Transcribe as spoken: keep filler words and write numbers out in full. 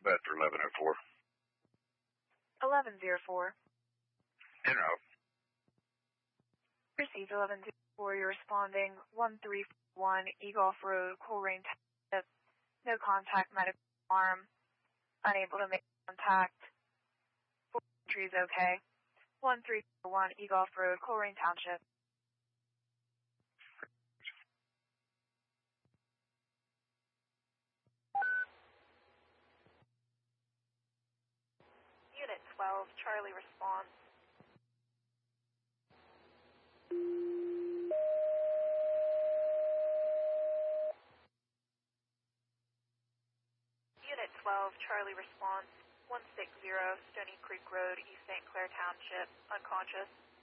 Bedford eleven oh four. eleven oh four. In route. Received eleven oh four. You're responding one three four one Egolf Road, Colerain Township. No contact, medical alarm. Unable to make contact. Four entries okay. one three four one Egolf Road, Colerain Township. Unit twelve, Charlie response. Unit twelve, Charlie response. one six zero Stony Creek Road, East Saint Clair Township. Unconscious.